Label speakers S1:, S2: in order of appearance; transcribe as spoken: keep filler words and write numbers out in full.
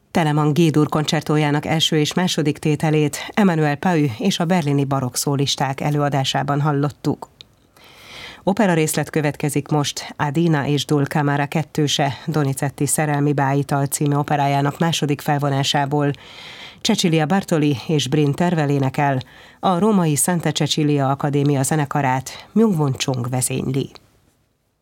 S1: Telemann G-dur koncertójának első és második tételét Emmanuel Pau és a berlini barokk szólisták előadásában hallottuk. Opera részlet következik most Adina és Dulcamara kettőse Donizetti Szerelmi báital című operájának második felvonásából. Cecilia Bartoli és Bryn Tervel énekel, a római Santa Cecilia Akadémia zenekarát Myung-Whun Chung vezényli.